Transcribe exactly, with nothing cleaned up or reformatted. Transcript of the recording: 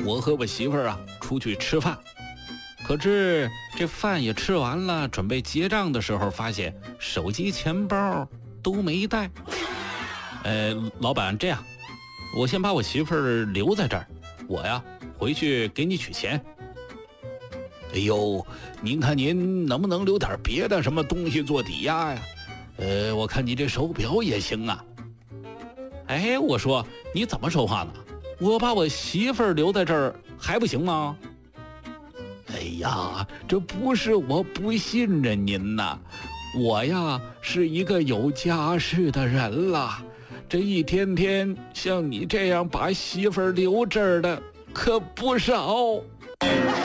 我和我媳妇儿啊出去吃饭，可是这饭也吃完了，准备结账的时候，发现手机、钱包都没带。呃，老板，这样，我先把我媳妇儿留在这儿，我呀回去给你取钱。哎呦，您看您能不能留点别的什么东西做抵押呀？呃，我看你这手表也行啊。哎，我说你怎么说话呢？我把我媳妇儿留在这儿还不行吗？哎呀，这不是我不信任您呐，我呀是一个有家室的人了，这一天天像你这样把媳妇儿留这儿的可不少。